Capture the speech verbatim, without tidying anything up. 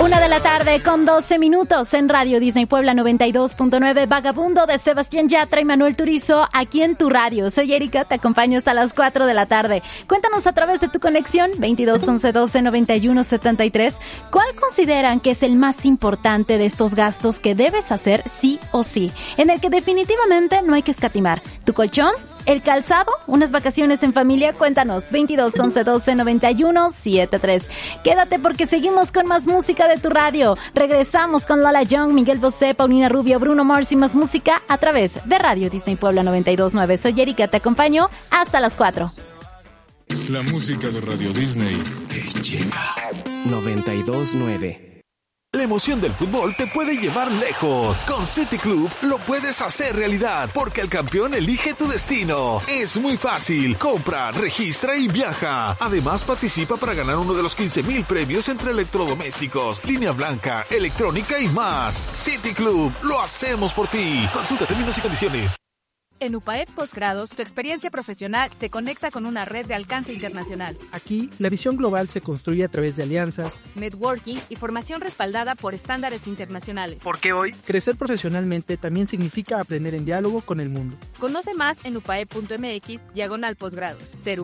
Una de la tarde con doce minutos en Radio Disney Puebla noventa y dos punto nueve. Vagabundo de Sebastián Yatra y Manuel Turizo aquí en tu radio. Soy Erika, te acompaño hasta las cuatro de la tarde. Cuéntanos a través de tu conexión veintidós once doce noventa y uno setenta y tres. ¿Cuál consideran que es el más importante de estos gastos que debes hacer sí o sí? En el que definitivamente no hay que escatimar. ¿Tu colchón? ¿El calzado? ¿Unas vacaciones en familia? Cuéntanos, veintidós once doce noventa y uno setenta y tres. Quédate porque seguimos con más música de tu radio. Regresamos con Lola Young, Miguel Bosé, Paulina Rubio, Bruno Mars y más música a través de Radio Disney Puebla noventa y dos punto nueve. Soy Erika, te acompaño hasta las cuatro. La música de Radio Disney te llega. noventa y dos punto nueve. La emoción del fútbol te puede llevar lejos. Con City Club lo puedes hacer realidad, porque el campeón elige tu destino. Es muy fácil. Compra, registra y viaja. Además, participa para ganar uno de los quince mil premios entre electrodomésticos, línea blanca, electrónica y más. City Club, lo hacemos por ti. Consulta términos y condiciones. En UPAED Postgrados, tu experiencia profesional se conecta con una red de alcance internacional. Aquí, la visión global se construye a través de alianzas, networking y formación respaldada por estándares internacionales. Porque hoy, crecer profesionalmente también significa aprender en diálogo con el mundo. Conoce más en upaed punto mx, diagonal posgrados. Ser